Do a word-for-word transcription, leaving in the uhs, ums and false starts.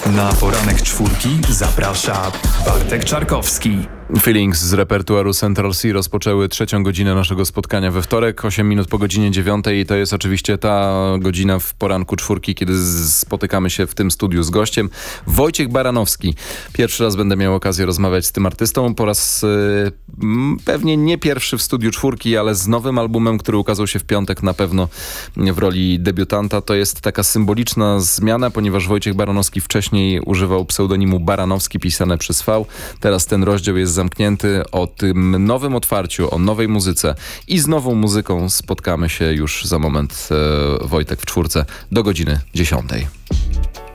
Na poranek czwórki zaprasza Bartek Czarkowski. Feelings z repertuaru Central C rozpoczęły trzecią godzinę naszego spotkania we wtorek, osiem minut po godzinie dziewiątej i to jest oczywiście ta godzina w poranku czwórki, kiedy spotykamy się w tym studiu z gościem. Wojciech Baranowski. Pierwszy raz będę miał okazję rozmawiać z tym artystą, po raz yy, pewnie nie pierwszy w studiu czwórki, ale z nowym albumem, który ukazał się w piątek, na pewno w roli debiutanta. To jest taka symboliczna zmiana, ponieważ Wojciech Baranowski wcześniej używał pseudonimu Baranowski pisane przez V. Teraz ten rozdział jest zamknięty. O tym nowym otwarciu, o nowej muzyce i z nową muzyką spotkamy się już za moment. e, Wojtek w czwórce do godziny dziesiątej.